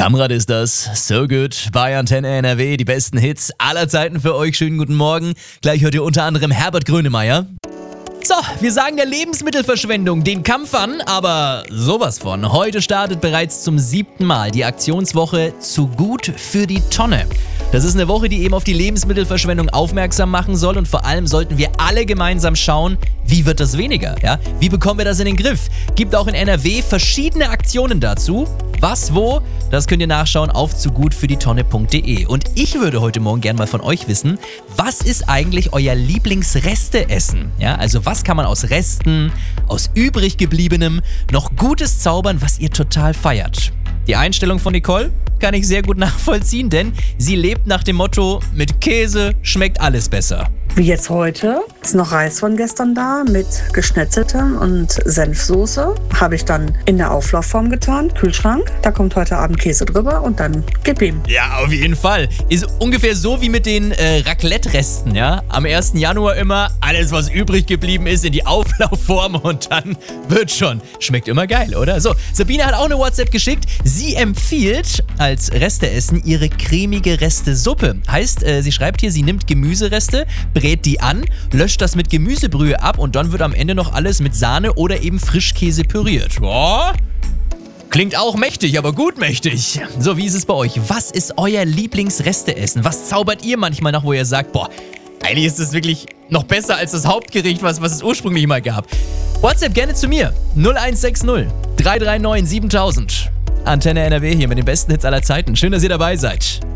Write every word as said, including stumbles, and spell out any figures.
Kamrat ist das, So Good bei Antenne N R W, die besten Hits aller Zeiten für euch. Schönen guten Morgen. Gleich hört ihr unter anderem Herbert Grönemeyer. So, wir sagen der Lebensmittelverschwendung den Kampf an, aber sowas von. Heute startet bereits zum siebten Mal die Aktionswoche Zu gut für die Tonne. Das ist eine Woche, die eben auf die Lebensmittelverschwendung aufmerksam machen soll und vor allem sollten wir alle gemeinsam schauen, wie wird das weniger? Ja? Wie bekommen wir das in den Griff? Gibt auch in N R W verschiedene Aktionen dazu. Was, wo? Das könnt ihr nachschauen auf zu gut für die tonne punkt de. Und ich würde heute Morgen gerne mal von euch wissen, was ist eigentlich euer Lieblingsresteessen? Ja, also was kann man aus Resten, aus übrig gebliebenem noch Gutes zaubern, was ihr total feiert? Die Einstellung von Nicole kann ich sehr gut nachvollziehen, denn sie lebt nach dem Motto, mit Käse schmeckt alles besser. Wie jetzt heute, ist noch Reis von gestern da mit geschnetzeltem und Senfsoße. Habe ich dann in der Auflaufform getan, Kühlschrank. Da kommt heute Abend Käse drüber und dann gib ihm. Ja, auf jeden Fall. Ist ungefähr so wie mit den äh, Raclette-Resten, ja. Am ersten Januar immer alles, was übrig geblieben ist, in die Auflaufform und dann wird schon. Schmeckt immer geil, oder? So, Sabine hat auch eine WhatsApp geschickt. Sie empfiehlt als Resteessen ihre cremige Restesuppe. Heißt, äh, sie schreibt hier, sie nimmt Gemüsereste, brät die an, löscht das mit Gemüsebrühe ab und dann wird am Ende noch alles mit Sahne oder eben Frischkäse püriert. Boah, klingt auch mächtig, aber gut mächtig. So, wie ist es bei euch? Was ist euer Lieblingsresteessen? Was zaubert ihr manchmal noch, wo ihr sagt, boah, eigentlich ist das wirklich noch besser als das Hauptgericht, was, was es ursprünglich mal gab? WhatsApp gerne zu mir. null eins sechs null drei drei neun siebentausend. Antenne N R W hier mit den besten Hits aller Zeiten. Schön, dass ihr dabei seid.